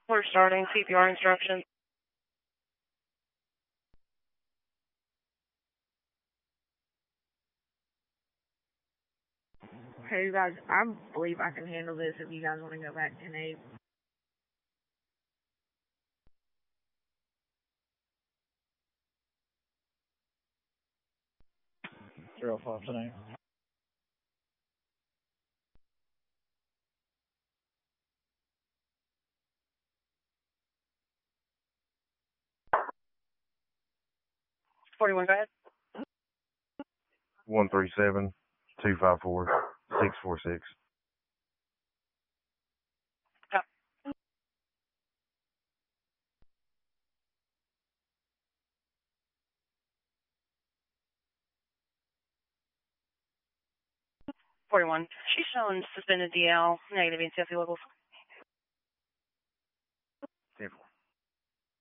We're starting CPR instructions. Hey, you guys, I believe I can handle this if you guys want to go back to 10-8. Zero 5 tonight. Go ahead. 137-254-646. Yeah. 41. She's showing suspended DL, negative NCFC levels. 10-4.